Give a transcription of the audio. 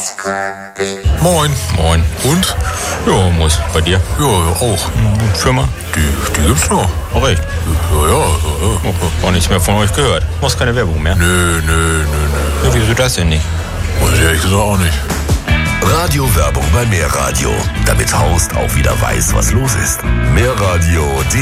Moin. Moin. Und? Ja, muss. Bei dir? Ja, auch. Firma? Die gibt's noch. Auch recht. Ja. Auch nichts mehr von euch gehört. Machst keine Werbung mehr? Nö. Ja, wieso das denn nicht? Weiß ich ehrlich gesagt auch nicht. Radiowerbung bei Mehrradio, damit Horst auch wieder weiß, was los ist. Mehrradio.de